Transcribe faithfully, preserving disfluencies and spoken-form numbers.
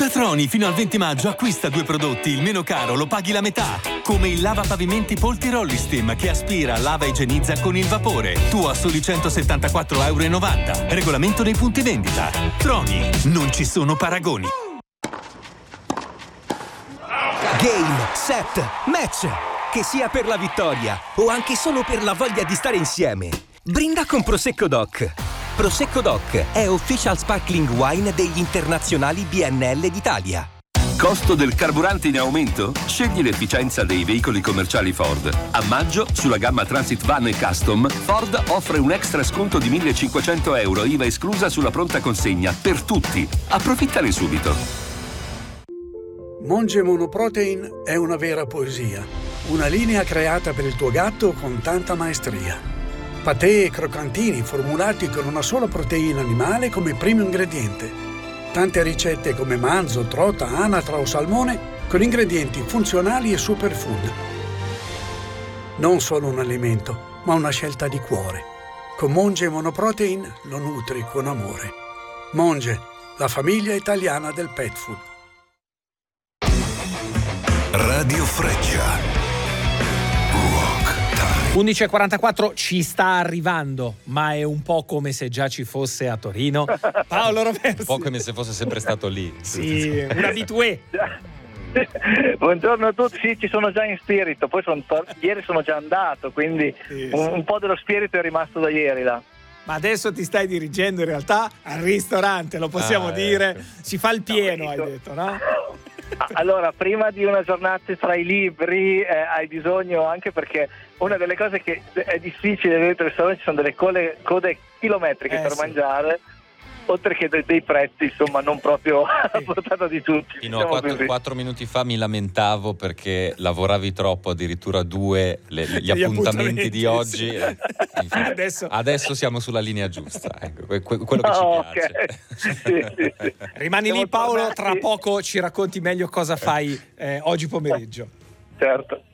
Da Troni fino al venti maggio acquista due prodotti, il meno caro lo paghi la metà. Come il lavapavimenti Polti Rollistem che aspira, lava e igienizza con il vapore. Tu a soli centosettantaquattro virgola novanta euro. Regolamento nei punti vendita. Troni, non ci sono paragoni. Game, set, match. Che sia per la vittoria o anche solo per la voglia di stare insieme. Brinda con Prosecco Doc. Prosecco Doc è official sparkling wine degli internazionali B N L d'Italia. Costo del carburante in aumento? Scegli l'efficienza dei veicoli commerciali Ford. A maggio, sulla gamma Transit Van e Custom, Ford offre un extra sconto di millecinquecento euro I V A esclusa sulla pronta consegna per tutti. Approfittane subito. Monge Monoprotein è una vera poesia. Una linea creata per il tuo gatto con tanta maestria. Patè e croccantini formulati con una sola proteina animale come primo ingrediente. Tante ricette come manzo, trota, anatra o salmone con ingredienti funzionali e superfood. Non solo un alimento, ma una scelta di cuore. Con Monge Monoprotein lo nutri con amore. Monge, la famiglia italiana del pet food. Radio Freccia. undici e quarantaquattro ci sta arrivando, ma è un po' come se già ci fosse a Torino. Paolo Roversi. Un po' come se fosse sempre stato lì. Sì, un abitué. Buongiorno a tutti, sì, ci sono già in spirito, poi sono tor- ieri sono già andato, quindi sì, un, sì. un po' dello spirito è rimasto da ieri là. Ma adesso ti stai dirigendo in realtà al ristorante, lo possiamo ah, dire, ecco. Si fa il pieno, No, hai detto, no? Allora, prima di una giornata tra i libri eh, hai bisogno, anche perché una delle cose che è difficile dentro il ristorante, ci sono delle code, code chilometriche Eh, per sì. mangiare, oltre che dei, dei prezzi, insomma, non proprio a portata di tutti. Fino a diciamo quattro, così. quattro minuti fa mi lamentavo perché lavoravi troppo, addirittura due le- le- gli, Gli appuntamenti, di oggi. sì. eh, infatti, Adesso- adesso siamo sulla linea giusta, ecco, que- que- quello che ci Oh, piace. ok. Sì, sì, sì. Rimani Siamo lì Paolo, tornati- tra poco ci racconti meglio cosa fai eh, oggi pomeriggio. Certo.